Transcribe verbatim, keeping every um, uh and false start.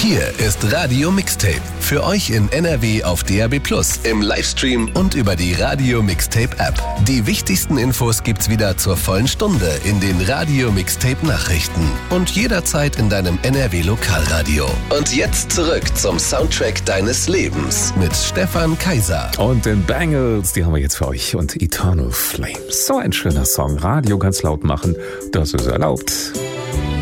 Hier ist Radio Mixtape. Für euch in N R W auf D A B plus, im Livestream und über die Radio Mixtape App. Die wichtigsten Infos gibt's wieder zur vollen Stunde in den Radio Mixtape Nachrichten und jederzeit in deinem N R W Lokalradio. Und jetzt zurück zum Soundtrack deines Lebens mit Stefan Kaiser. Und den Bangles, die haben wir jetzt für euch. Und Eternal Flames. So ein schöner Song. Radio ganz laut machen, das ist erlaubt.